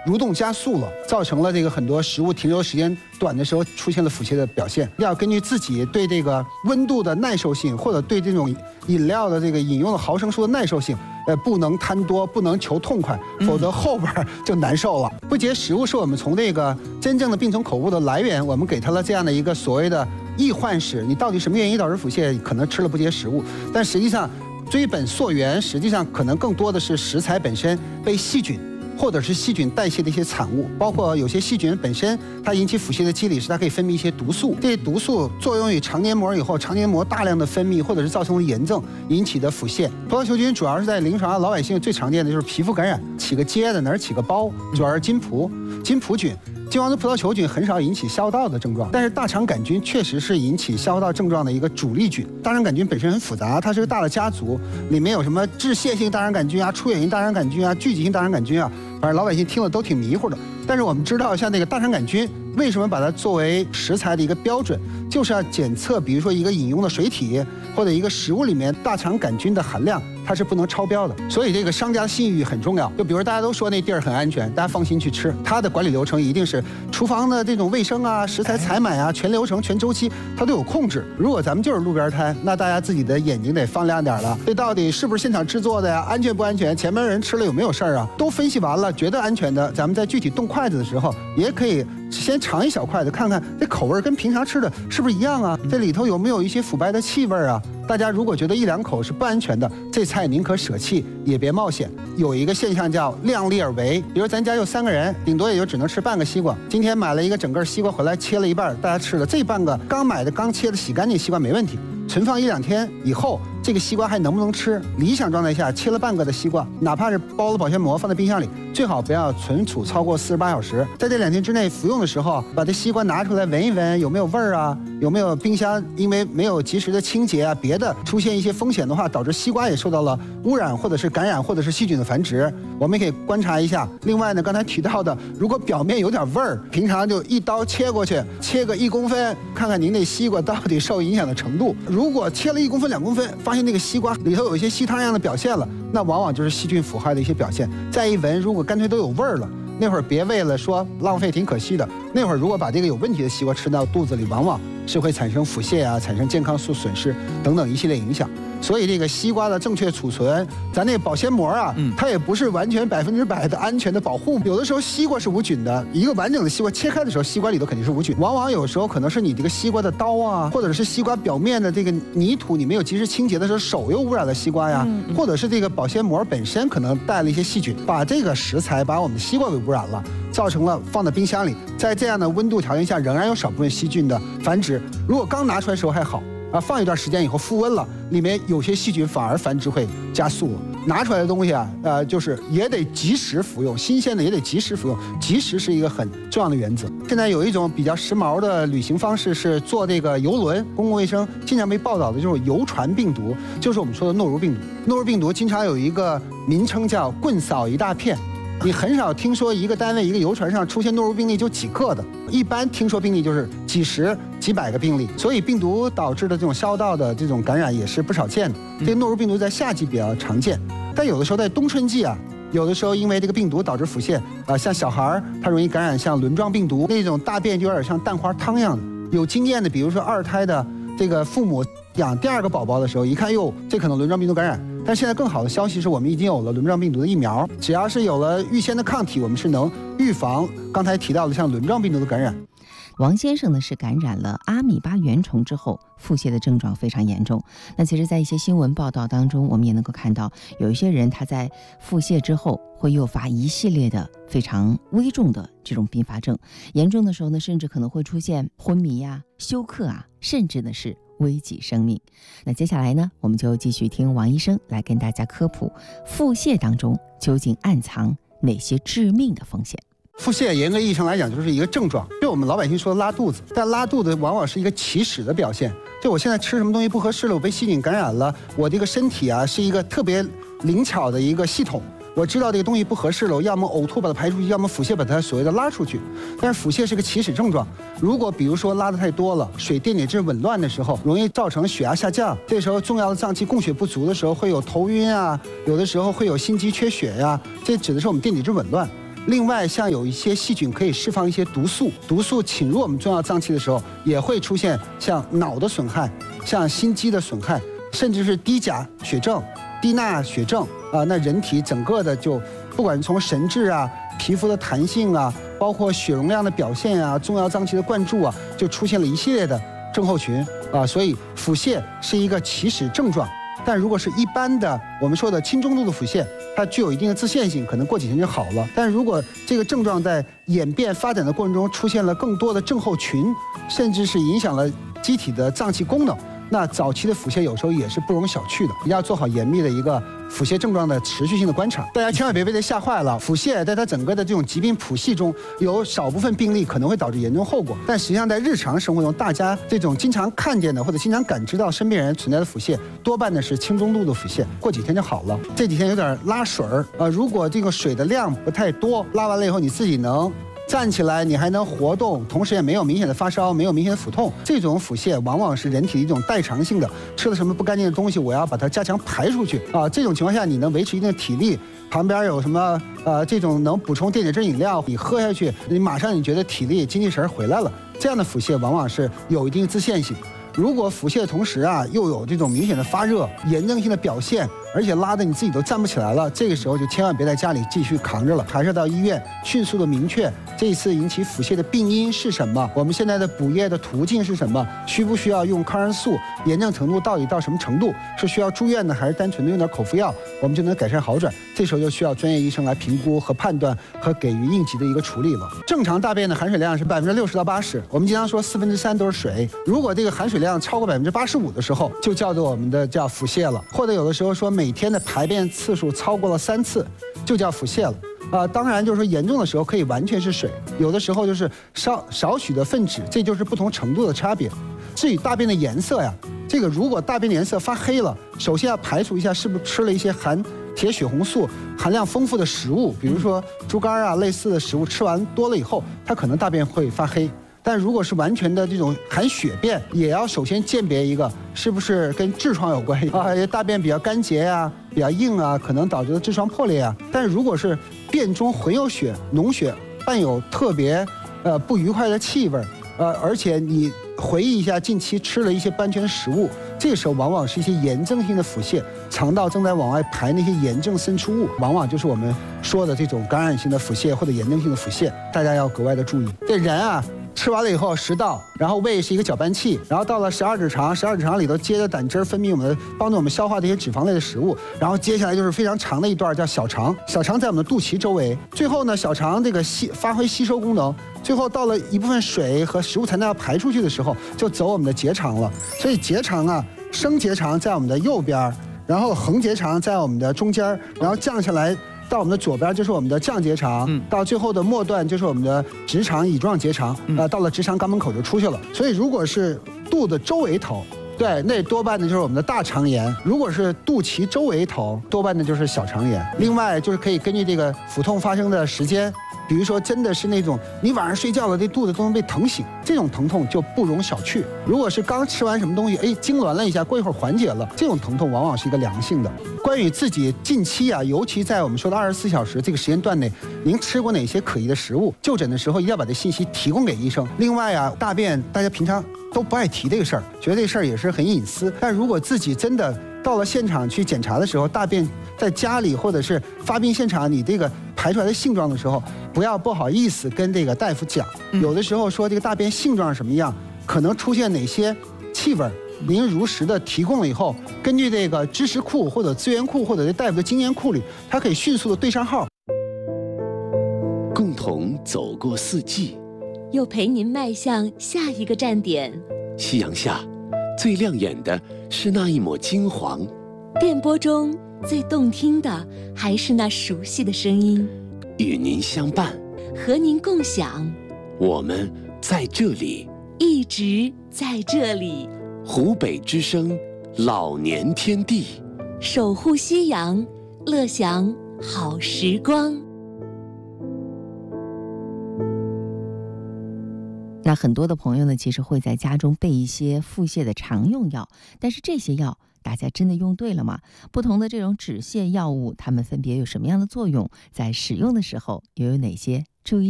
蠕动加速了，造成了这个很多食物停留时间短的时候出现了腹泻的表现。要根据自己对这个温度的耐受性，或者对这种饮料的这个饮用的毫升数的耐受性，不能贪多，不能求痛快，否则后边就难受了。不洁食物是我们从这个真正的病从口入的来源，我们给它了这样的一个所谓的易患史，你到底什么原因导致腹泻？可能吃了不洁食物，但实际上追本溯源，实际上可能更多的是食材本身被细菌或者是细菌代谢的一些产物，包括有些细菌本身它引起腹泻的机理是它可以分泌一些毒素，这些毒素作用于肠黏膜以后，肠黏膜大量的分泌或者是造成了炎症引起的腹泻。葡萄球菌主要是在临床上老百姓最常见的就是皮肤感染，起个疖的哪儿起个包，主要是金葡菌。金黄色葡萄球菌很少引起消化道的症状，但是大肠杆菌确实是引起消化道症状的一个主力菌。大肠杆菌本身很复杂，它是个大的家族，里面有什么致谢性大肠杆菌啊、出血性大肠杆菌啊、聚集性大肠杆菌啊，反正老百姓听了都挺迷糊的。但是我们知道，像那个大肠杆菌，为什么把它作为食材的一个标准，就是要检测，比如说一个饮用的水体或者一个食物里面大肠杆菌的含量，它是不能超标的。所以这个商家的信誉很重要。就比如大家都说那地儿很安全，大家放心去吃，它的管理流程一定是厨房的这种卫生啊、食材采买啊，全流程、全周期它都有控制。如果咱们就是路边摊，那大家自己的眼睛得放亮点了。这到底是不是现场制作的呀？安全不安全？前面人吃了有没有事儿啊？都分析完了，觉得安全的，咱们在具体动筷子的时候，也可以先尝一小筷子，看看这口味跟平常吃的是不是一样啊？这里头有没有一些腐败的气味啊？大家如果觉得一两口是不安全的，这菜宁可舍弃也别冒险。有一个现象叫量力而为，比如咱家有3个人，顶多也就只能吃半个西瓜。今天买了一个整个西瓜回来，切了一半，大家吃了这半个刚买的、刚切的、洗干净西瓜没问题。存放1-2天以后，这个西瓜还能不能吃？理想状态下，切了半个的西瓜，哪怕是包了保鲜膜放在冰箱里，最好不要存储超过48小时。在这2天之内服用的时候，把这西瓜拿出来闻一闻，有没有味儿啊？有没有冰箱因为没有及时的清洁啊，别的出现一些风险的话，导致西瓜也受到了污染，或者是感染，或者是细菌的繁殖，我们也可以观察一下。另外呢，刚才提到的，如果表面有点味儿，平常就一刀切过去，切个1公分，看看您那西瓜到底受影响的程度。如果切了1公分、2公分，发现那个西瓜里头有一些稀汤一样的表现了，那往往就是细菌腐害的一些表现。再一闻，如果干脆都有味儿了，那会儿别为了说浪费挺可惜的，那会儿如果把这个有问题的西瓜吃到肚子里，往往是会产生腹泻啊，产生健康素损失等等一系列影响。所以这个西瓜的正确储存，咱那保鲜膜啊，它也不是完全100%的安全的保护。有的时候西瓜是无菌的，一个完整的西瓜切开的时候，西瓜里头肯定是无菌。往往有时候可能是你这个西瓜的刀啊，或者是西瓜表面的这个泥土，你没有及时清洁的时候，手又污染了西瓜呀，或者是这个保鲜膜本身可能带了一些细菌，把这个食材把我们的西瓜给污染了，造成了放在冰箱里，在这样的温度条件下，仍然有少部分细菌的繁殖。如果刚拿出来的时候还好。放一段时间以后复温了，里面有些细菌反而繁殖会加速。拿出来的东西啊，就是也得及时服用，新鲜的也得及时服用，及时是一个很重要的原则。现在有一种比较时髦的旅行方式是坐这个邮轮，公共卫生经常被报道的就是邮传病毒，就是我们说的诺如病毒。诺如病毒经常有一个名称叫棍扫一大片。你很少听说一个单位一个邮船上出现诺如病例就几个的，一般听说病例就是几十几百个病例，所以病毒导致的这种消化道的这种感染也是不少见的。这个诺如病毒在夏季比较常见，但有的时候在冬春季啊，有的时候因为这个病毒导致腹泻像小孩他容易感染像轮状病毒那种大便就有点像蛋花汤一样的。有经验的，比如说2胎的这个父母养第2个宝宝的时候，一看哟，这可能轮状病毒感染。但现在更好的消息是我们已经有了轮状病毒的疫苗，只要是有了预先的抗体，我们是能预防刚才提到的像轮状病毒的感染。 王先生呢是感染了阿米巴原虫之后，腹泻的症状非常严重。那其实在一些新闻报道当中，我们也能够看到有一些人他在腹泻之后会诱发一系列的非常危重的这种并发症，严重的时候呢，甚至可能会出现昏迷啊、休克啊，甚至呢是危及生命。那接下来呢，我们就继续听王医生来跟大家科普腹泻当中究竟暗藏哪些致命的风险。 腹泻严格意义上来讲就是一个症状，就我们老百姓说的拉肚子，但拉肚子往往是一个起始的表现。就我现在吃什么东西不合适了，我被细菌感染了，我这个身体啊是一个特别灵巧的一个系统，我知道这个东西不合适了，我要么呕吐把它排出去，要么腹泻把它所谓的拉出去。但是腹泻是个起始症状，如果比如说拉得太多了，水电解质紊乱的时候，容易造成血压下降，这时候重要的脏器供血不足的时候，会有头晕啊，有的时候会有心肌缺血呀，这指的是我们电解质紊乱。 另外，像有一些细菌可以释放一些毒素，毒素侵入我们重要脏器的时候，也会出现像脑的损害、像心肌的损害，甚至是低钾血症、低钠血症啊。那人体整个的就不管从神志啊、皮肤的弹性啊，包括血容量的表现啊、重要脏器的灌注啊，就出现了一系列的症候群啊。所以腹泻是一个起始症状。但如果是一般的我们说的轻中度的腹泻，它具有一定的自限性，可能过几天就好了。但如果这个症状在演变发展的过程中出现了更多的症候群，甚至是影响了机体的脏器功能，那早期的腹泻有时候也是不容小觑的，要做好严密的一个腹泻症状的持续性的观察。大家千万别被它吓坏了，腹泻在它整个的这种疾病谱系中，有少部分病例可能会导致严重后果，但实际上在日常生活中，大家这种经常看见的或者经常感知到身边人存在的腹泻，多半的是轻中度的腹泻，过几天就好了。这几天有点拉水儿如果这个水的量不太多，拉完了以后你自己能站起来，你还能活动，同时也没有明显的发烧，没有明显的腹痛，这种腹泻往往是人体的一种代偿性的，吃了什么不干净的东西，我要把它加强排出去啊。这种情况下，你能维持一定的体力，旁边有什么这种能补充电解质饮料，你喝下去，你马上你觉得体力精气神回来了，这样的腹泻往往是有一定自限性。如果腹泻的同时又有这种明显的发热、炎症性的表现，而且拉得你自己都站不起来了，这个时候就千万别在家里继续扛着了，还是到医院迅速的明确这一次引起腹泻的病因是什么，我们现在的补液的途径是什么，需不需要用抗生素，炎症程度到底到什么程度，是需要住院呢，还是单纯的用点口服药，我们就能改善好转。这时候就需要专业医生来评估和判断和给予应急的一个处理了。正常大便的含水量是60%到80%，我们经常说3/4都是水，如果这个含水量超过85%的时候，就叫做我们的叫腹泻了，或者有的时候说每天的排便次数超过了3次，就叫腹泻了。当然就是说严重的时候可以完全是水，有的时候就是少许的粪质，这就是不同程度的差别。至于大便的颜色这个如果大便的颜色发黑了，首先要排除一下是不是吃了一些含铁血红素含量丰富的食物，比如说猪肝类似的食物，吃完多了以后，它可能大便会发黑。但如果是完全的这种含血便，也要首先鉴别一个是不是跟痔疮有关系大便比较干结比较硬可能导致的痔疮破裂但是如果是便中混有血、脓血，伴有特别不愉快的气味而且你回忆一下近期吃了一些不安全的食物，这个时候往往是一些炎症性的腹泻，肠道正在往外排那些炎症渗出物，往往就是我们说的这种感染性的腹泻或者炎症性的腹泻，大家要格外的注意。这人吃完了以后，食道，然后胃是一个搅拌器，然后到了12指肠，12指肠里头接着胆汁分泌帮助我们消化这些脂肪类的食物，然后接下来就是非常长的一段叫小肠，小肠在我们的肚脐周围，最后呢，小肠这个发挥吸收功能，最后到了一部分水和食物残渣要排出去的时候，就走我们的结肠了。所以结肠升结肠在我们的右边，然后横结肠在我们的中间，然后降下来到我们的左边就是我们的降结肠，到最后的末段就是我们的直肠乙状结肠，到了直肠肛门口就出去了。所以如果是肚的周围头，对，那多半的就是我们的大肠炎；如果是肚脐周围头，多半的就是小肠炎。另外就是可以根据这个腹痛发生的时间，比如说真的是那种你晚上睡觉了，这肚子都能被疼醒，这种疼痛就不容小觑。如果是刚吃完什么东西，痉挛了一下，过一会儿缓解了，这种疼痛往往是一个良性的。关于自己近期尤其在我们说的24小时这个时间段内，您吃过哪些可疑的食物？就诊的时候一定要把这信息提供给医生。另外大便大家平常都不爱提这个事儿，觉得这个事儿也是很隐私。但如果自己真的到了现场去检查的时候，大便在家里或者是发病现场，你这个排出来的性状的时候，不要不好意思跟这个大夫讲。有的时候说这个大便性状什么样，可能出现哪些气味，您如实的提供了以后，根据这个知识库或者资源库或者这大夫的经验库里，他可以迅速的对上号。 共同走过4季， 又陪您迈向下一个站点。 夕阳下，最亮眼的是那一抹金黄； 电波中最动听的还是那熟悉的声音。 与您相伴， 和您共享， 我们在这里， 一直在这里。 湖北之声，老年天地， 守护夕阳，乐享好时光。 那很多的朋友呢，其实会在家中备一些腹泻的常用药，但是这些药大家真的用对了吗？不同的这种止泻药物，它们分别有什么样的作用？在使用的时候又有哪些注意